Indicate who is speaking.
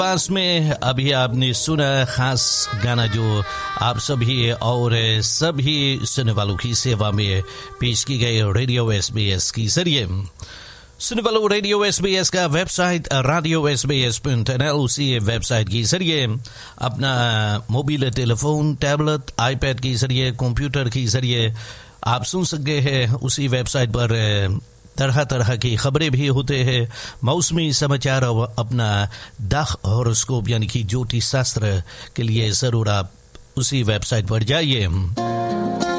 Speaker 1: पास में अभी आपने सुना खास गाना जो आप सभी और सभी सुनने वालों की सेवा में पेश की गई रेडियो SBS के जरिए। सुनने वालों, रेडियो SBS का वेबसाइट radiosbs.nl, उसी वेबसाइट के जरिए अपना मोबाइल टेलीफोन, टैबलेट, आईपैड के जरिए, कंप्यूटर के जरिए आप सुन सकते हैं। उसी वेबसाइट पर तरह तरह की खबरें भी होते हैं, मौसमी समाचार और अपना दाख हॉरोस्कोप यानी कि ज्योतिष शास्त्र के लिए जरूर आप उसी वेबसाइट पर जाइए।